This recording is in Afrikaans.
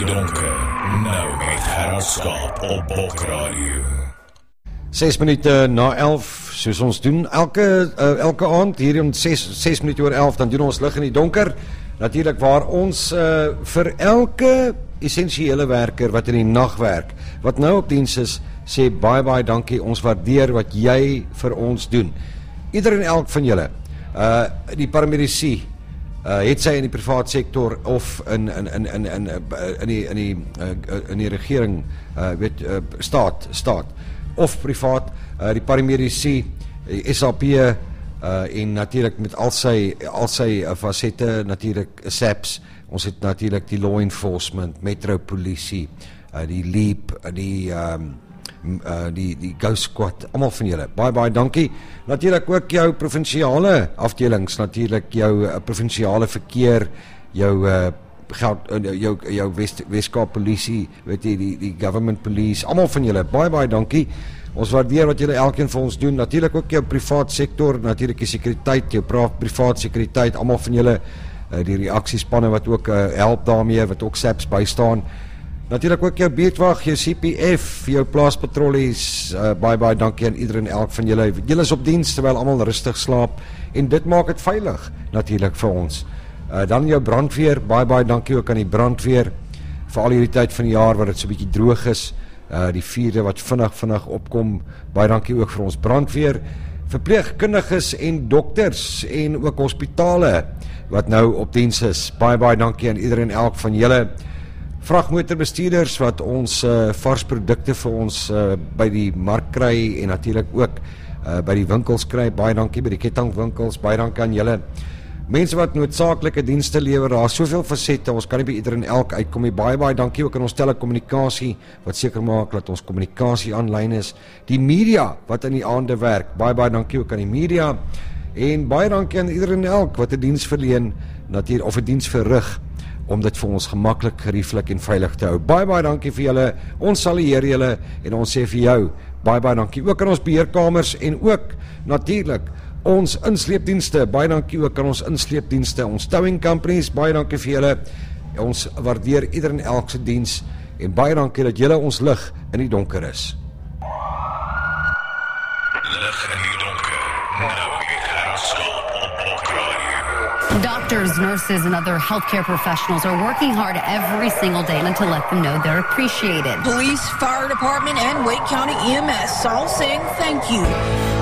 donker, nou met Gerard Skaap op Bok Radio. 6 minute na 11, soos ons doen elke aand, hier om 6 minute oor 11, dan doen ons lig in die donker, natuurlijk waar ons vir elke essensiële werker wat in die nacht werk, wat nou op diens is, sê baie dankie, ons waardeer wat jy vir ons doen. Ieder en elk van julle, die paramedici, het sy in die privaat sektor of in die regering, staat, of privaat, die paramedici, SAP, en natuurlijk met al sy facette, natuurlijk SAPS, ons het natuurlijk die law enforcement, metropolisie, die LEAP, die Ghost Squad, allemaal van julle, baie dankie. Natuurlijk ook jou provinsiale afdelings, natuurlijk jou provinsiale verkeer, jou Weskaap polisie, weet jy, die government police, allemaal van julle, baie dankie. Ons waardeer wat julle elkeen vir ons doen, natuurlijk ook jou privaat sektor, natuurlijk die sekuriteit, jou privaat sekuriteit, allemaal van julle, die reaksiespanne wat ook help daarmee, wat ook SAPS bystaan, natuurlijk ook jou beurtwag, jou CPF, jou plaaspatrollies, baie dankie aan ieder en elk van julle. Julle is op diens terwyl allemaal rustig slaap, en dit maak het veilig, natuurlijk vir ons. Dan jou brandweer, baie dankie ook aan die brandweer, vir al hierdie tyd van die jaar, waar het so bietjie droog is, die vierde wat vinnig opkom, baie dankie ook vir ons brandweer, verpleegkundiges en dokters, en ook hospitale, wat nou op diens is, baie dankie aan ieder en elk van julle, vragmotorbestuurders wat ons vars produkte vir ons by die mark kry en natuurlijk ook by die winkels kry, baie dankie by die kettingwinkels, baie dankie aan julle. Mense wat noodsaaklike dienste lewer, daar is soveel facette, ons kan nie by ieder en elk uitkom nie, baie dankie ook aan ons telekommunikasie, wat seker maak dat ons kommunikasie aanlyn is, die media wat in die aande werk, baie dankie ook aan die media, en baie dankie aan ieder en elk wat 'n diens verleen, of 'n diens verrig, om dit vir ons gemaklik, gerieflik en veilig te hou. Baie dankie vir julle, ons salieer julle, en ons sê vir jou, baie dankie, ook aan ons beheerkamers, en ook, natuurlijk, ons insleepdienste, baie dankie ook aan ons insleepdienste, ons towing companies, baie dankie vir julle, ons waardeer ieder en elk se diens, en baie dankie dat julle ons lig in die donker is. Lig in die donker, nou met Gerard Skaap op Bok Radio. Doctors, nurses, and other healthcare professionals are working hard every single day to let them know they're appreciated. Police, fire department, and Wake County EMS all saying thank you.